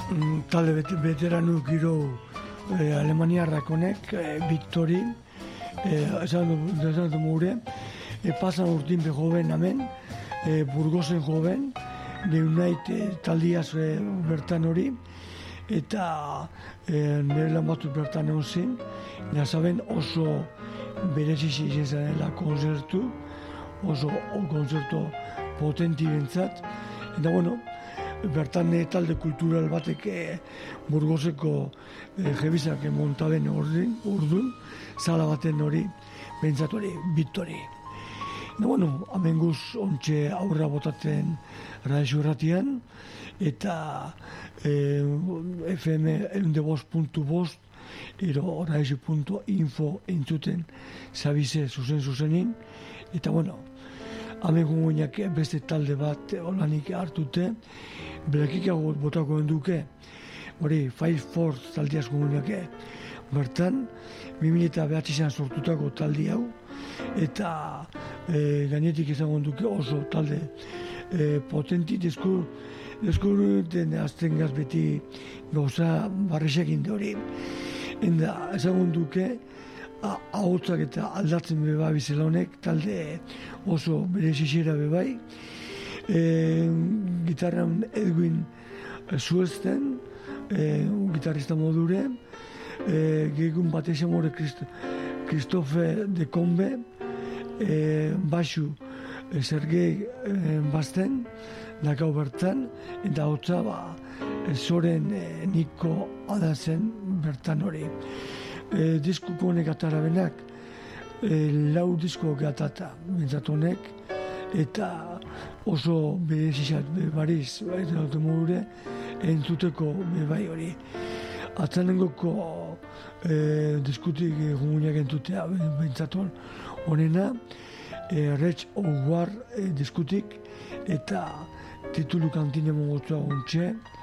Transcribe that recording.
talde veteranu giro alemaniarrak honek, Victori, esan du mure, pasan urtin behoben hemen, Burgosen joven, neunait taldiaz bertan hori, eta nire lan batzuk bertan egon zin, nazaben oso berezizi izanela konzertu, oso konzertu potenti bentzat, eta bueno, bertan talde kultural batek Burgoseko jebizak montaben urdun, zala baten hori, bentzat hori, Victori. Da, bueno, hemen guz ontxe aurra botatzen Raixo Erratian, eta FM 105.5 ero raixo.info entzuten zabize zuzenin, eta bueno, hemen gunguinak beste talde bat olanik hartute, belakikago botako duke, hori, Five Force taldiaz gunguinak, bertan, 2009 sortutako taldi hau, eta gainetik izango duke oso talde potenti, deskuruten azten gaz beti gauza barrexekin de hori. Enda, ezagun duke, ahotsak eta aldatzen beba bizela honek, talde oso berezizera bebai. Gitarran Edwin Zuesten, gitarrista modure, gehiagun bat esamore Christophe de Combe, baixu Sergei Basten, dakau bertan, eta hotza Soren Niko Adazen bertan hori. Diskuko honek atara benak, lau disko gatata bentzat honek, eta oso berezizat bebariz, eta automobile, entzuteko bebai hori. Atzanengoko diskutik gungunak entzutea bentzaton honena, Rage of War diskutik, eta titulu kantine mongotua ontxe,